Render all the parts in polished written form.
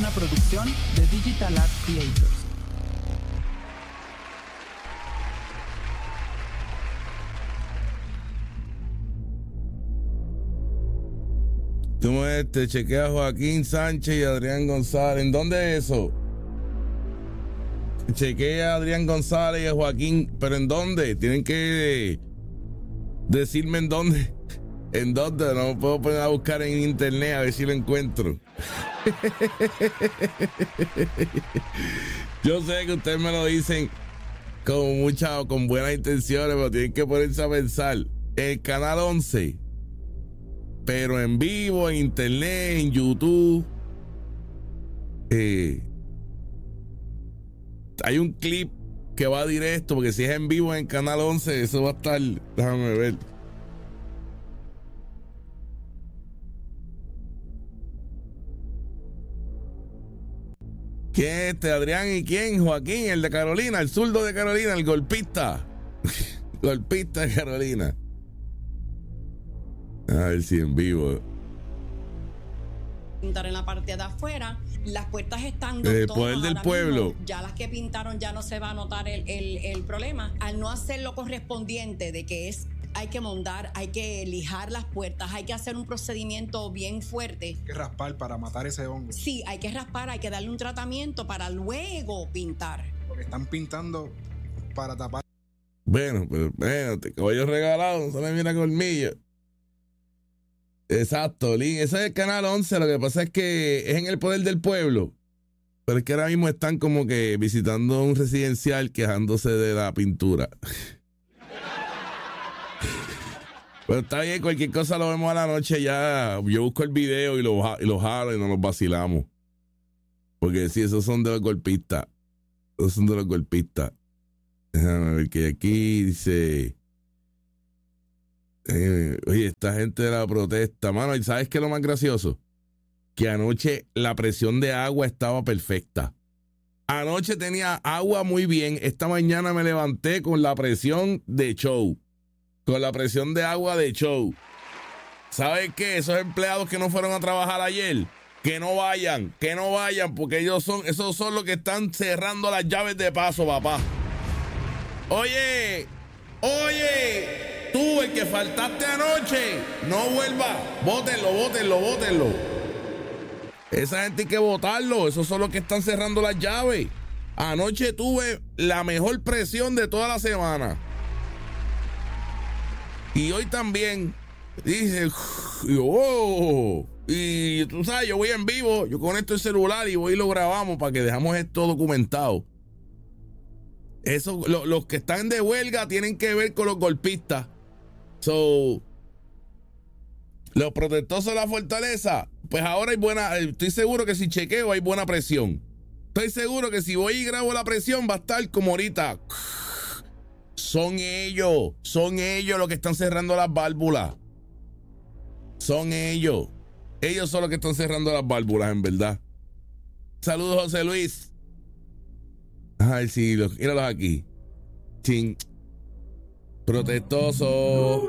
una producción de Digital Art Creators. Tú chequea a Joaquín Sánchez y Adrián González. ¿En dónde es eso? Chequea a Adrián González y a Joaquín. ¿Pero en dónde? Tienen que decirme en dónde. ¿En dónde? No me puedo poner a buscar en internet a ver si lo encuentro. Yo sé que ustedes me lo dicen con buenas intenciones, pero tienen que ponerse a pensar. El canal 11, pero en vivo, en internet, en YouTube. Hay un clip que va directo, porque si es en vivo en el canal 11, eso va a estar. Déjame ver. ¿Quién es este? Adrián, ¿y quién? Joaquín, el de Carolina, el zurdo de Carolina, el golpista. Golpista de Carolina. A ver si en vivo. Pintar en la parte de afuera, las puertas están el poder del pueblo. Mismo, ya las que pintaron ya no se va a notar el problema. Al no hacer lo correspondiente de que hay que mondar, hay que lijar las puertas, hay que hacer un procedimiento bien fuerte. Hay que raspar para matar ese hongo. Sí, hay que raspar, hay que darle un tratamiento para luego pintar. Porque están pintando para tapar. Bueno, pero espérate, caballo regalado, no se me mira colmillo. Exacto, Lin, ese es el canal 11, lo que pasa es que es en el poder del pueblo. Pero es que ahora mismo están como que visitando un residencial quejándose de la pintura. Pero está bien, cualquier cosa lo vemos a la noche ya. Yo busco el video y lo jalo y nos los vacilamos. Porque sí, esos son de los golpistas. Esos son de los golpistas. Déjame ver que aquí dice... oye, esta gente de la protesta, mano, ¿y sabes qué es lo más gracioso? Que anoche la presión de agua estaba perfecta. Anoche tenía agua muy bien. Esta mañana me levanté con la presión de show. Con la presión de agua de show. ¿Sabes qué? Esos empleados que no fueron a trabajar ayer, que no vayan, porque esos son los que están cerrando las llaves de paso, papá. Oye, tú, el que faltaste anoche, no vuelva. Bótenlo. Esa gente hay que votarlo. Esos son los que están cerrando las llaves. Anoche tuve la mejor presión de toda la semana. Y hoy también. Dice, y tú sabes, yo voy en vivo, yo conecto el celular y voy y lo grabamos para que dejamos esto documentado. Eso, los que están de huelga tienen que ver con los golpistas. Los protectores de la fortaleza, pues ahora hay estoy seguro que si chequeo hay buena presión. Estoy seguro que si voy y grabo la presión va a estar como ahorita. Son ellos los que están cerrando las válvulas. Son ellos. Ellos son los que están cerrando las válvulas, en verdad. Saludos, José Luis. Ay, sí, míralos aquí. Ching. Protestoso.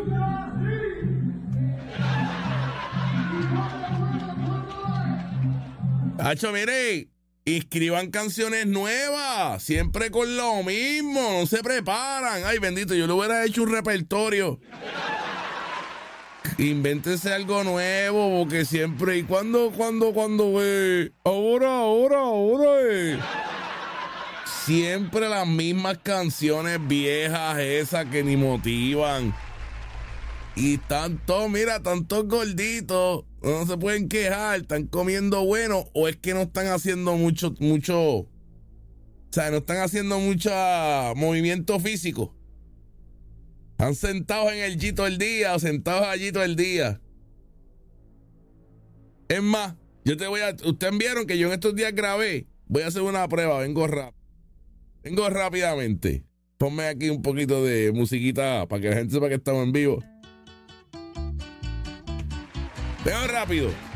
Hacho, mire, escriban canciones nuevas, siempre con lo mismo, no se preparan. Ay, bendito, yo le hubiera hecho un repertorio. Invéntense algo nuevo, porque siempre, ¿y cuándo, ahora, siempre las mismas canciones viejas esas que ni motivan. Y están todos gorditos, no se pueden quejar, están comiendo bueno, o es que no están haciendo mucho, o sea, no están haciendo mucho movimiento físico. Están sentados en el G todo el día o sentados allí todo el día. Es más, ustedes vieron que yo en estos días grabé, voy a hacer una prueba, vengo rápidamente. Ponme aquí un poquito de musiquita para que la gente sepa que estamos en vivo. Vengo rápido.